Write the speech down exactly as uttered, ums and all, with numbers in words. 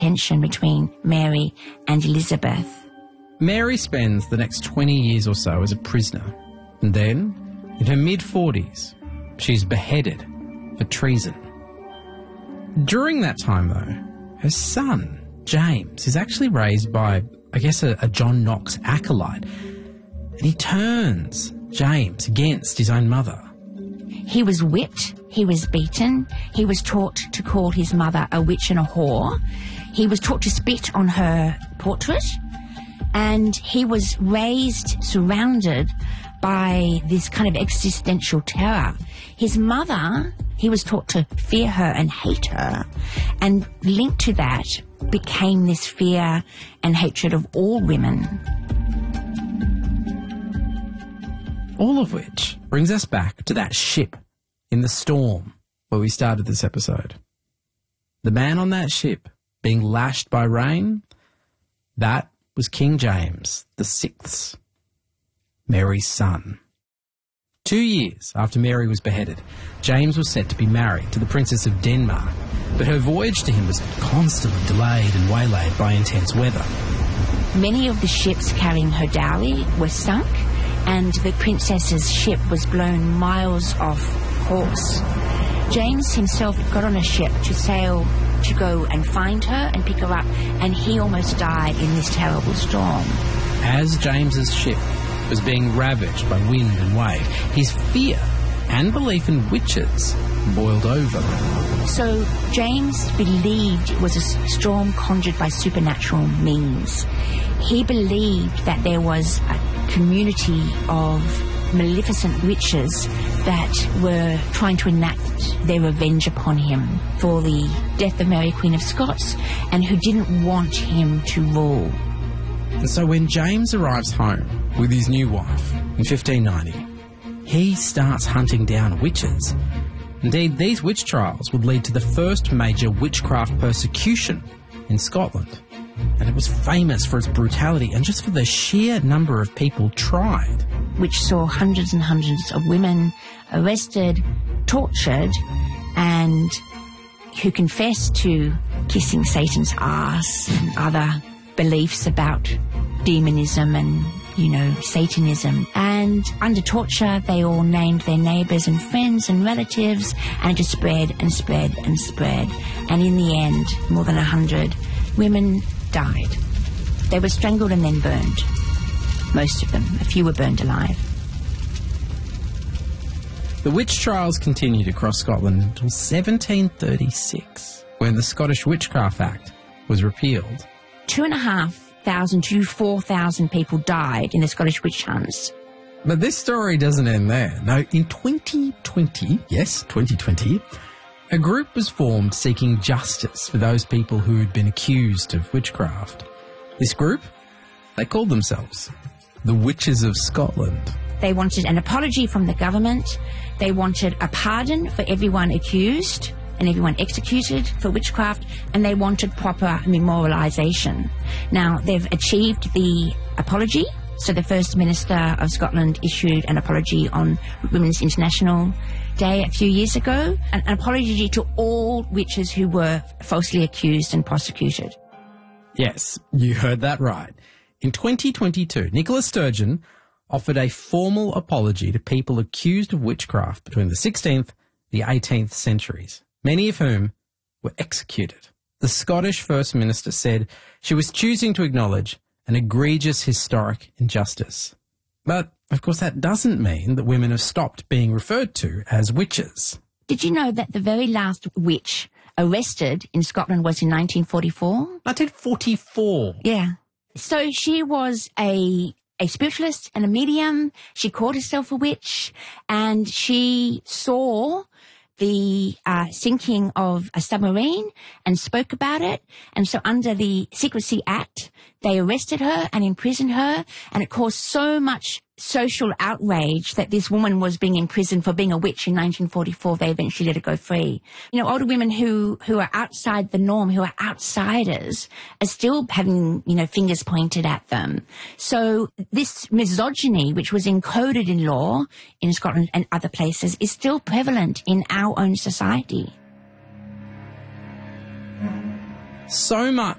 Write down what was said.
tension between Mary and Elizabeth. Mary spends the next twenty years or so as a prisoner, and then, in her mid-forties, she's beheaded for treason. During that time, though, her son, James, is actually raised by, I guess, a, a John Knox acolyte, and he turns James against his own mother. He was whipped, he was beaten, he was taught to call his mother a witch and a whore, he was taught to spit on her portrait, and he was raised, surrounded by this kind of existential terror. His mother, he was taught to fear her and hate her, and linked to that became this fear and hatred of all women. All of which brings us back to that ship in the storm where we started this episode. The man on that ship being lashed by rain, that was King James the Sixth, Mary's son. Two years after Mary was beheaded, James was set to be married to the Princess of Denmark, but her voyage to him was constantly delayed and waylaid by intense weather. Many of the ships carrying her dowry were sunk, and the princess's ship was blown miles off course. James himself got on a ship to sail to go and find her and pick her up, and he almost died in this terrible storm. As James's ship was being ravaged by wind and wave, his fear and belief in witches boiled over. So James believed it was a storm conjured by supernatural means. He believed that there was a community of maleficent witches that were trying to enact their revenge upon him for the death of Mary, Queen of Scots, and who didn't want him to rule. And so when James arrives home with his new wife in fifteen ninety, he starts hunting down witches. Indeed, these witch trials would lead to the first major witchcraft persecution in Scotland. And it was famous for its brutality and just for the sheer number of people tried. Which saw hundreds and hundreds of women arrested, tortured, and who confessed to kissing Satan's ass and other beliefs about demonism and, you know, Satanism. And under torture, they all named their neighbours and friends and relatives, and it just spread and spread and spread. And in the end, more than a hundred women died. They were strangled and then burned. Most of them. A few were burned alive. The witch trials continued across Scotland until seventeen thirty-six, when the Scottish Witchcraft Act was repealed. Two and a half thousand to four thousand people died in the Scottish witch hunts. But this story doesn't end there. No, in twenty twenty, yes, twenty twenty, a group was formed seeking justice for those people who had been accused of witchcraft. This group, they called themselves the Witches of Scotland. They wanted an apology from the government. They wanted a pardon for everyone accused and everyone executed for witchcraft, and they wanted proper memorialisation. Now, they've achieved the apology. So the First Minister of Scotland issued an apology on Women's International Day a few years ago, an, an apology to all witches who were falsely accused and prosecuted. Yes, you heard that right. In twenty twenty-two, Nicola Sturgeon offered a formal apology to people accused of witchcraft between the sixteenth and the eighteenth centuries, many of whom were executed. The Scottish First Minister said she was choosing to acknowledge an egregious historic injustice. But, of course, that doesn't mean that women have stopped being referred to as witches. Did you know that the very last witch arrested in Scotland was in nineteen forty-four? nineteen forty-four? Yeah. So she was a a spiritualist and a medium. She called herself a witch, and she saw the uh, sinking of a submarine and spoke about it. And so under the Secrecy Act, they arrested her and imprisoned her, and it caused so much social outrage that this woman was being imprisoned for being a witch in nineteen forty-four. They eventually let her go free. You know, older women who, who are outside the norm, who are outsiders, are still having, you know, fingers pointed at them. So this misogyny, which was encoded in law in Scotland and other places, is still prevalent in our own society. So much